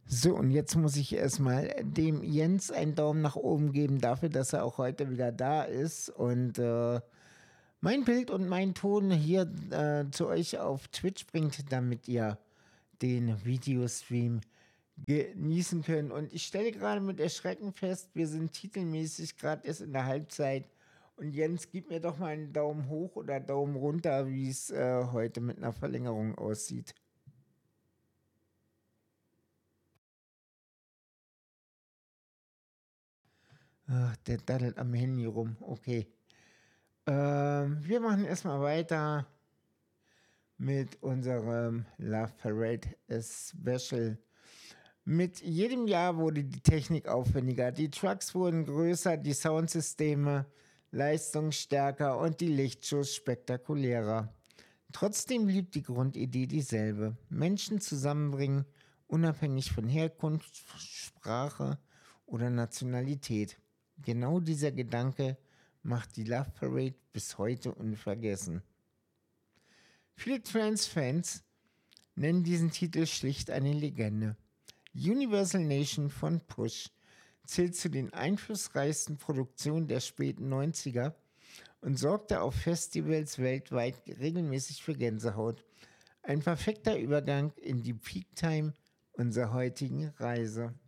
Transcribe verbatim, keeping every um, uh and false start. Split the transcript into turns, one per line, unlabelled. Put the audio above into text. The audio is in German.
So, und jetzt muss ich erstmal dem Jens einen Daumen nach oben geben dafür, dass er auch heute wieder da ist und äh, mein Bild und mein Ton hier äh, zu euch auf Twitch bringt, damit ihr den Videostream genießen könnt. Und ich stelle gerade mit Erschrecken fest, wir sind titelmäßig gerade erst in der Halbzeit. Und Jens, gib mir doch mal einen Daumen hoch oder Daumen runter, wie es äh, heute mit einer Verlängerung aussieht. Ach, der daddelt am Handy rum. Okay. Ähm, wir machen erstmal weiter mit unserem Love Parade Special. Mit jedem Jahr wurde die Technik aufwendiger, die Trucks wurden größer, die Soundsysteme leistungsstärker und die Lichtshows spektakulärer. Trotzdem blieb die Grundidee dieselbe: Menschen zusammenbringen, unabhängig von Herkunft, Sprache oder Nationalität. Genau dieser Gedanke macht die Love Parade bis heute unvergessen. Viele Trance-Fans nennen diesen Titel schlicht eine Legende. Universal Nation von Push zählt zu den einflussreichsten Produktionen der späten neunziger und sorgte auf Festivals weltweit regelmäßig für Gänsehaut. Ein perfekter Übergang in die Peak-Time unserer heutigen Reise.